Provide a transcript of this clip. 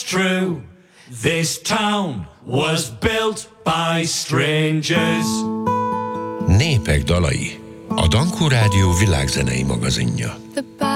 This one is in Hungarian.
true. This town was built by strangers. Népek dalai. A Dankó Rádió világzenei magazinja.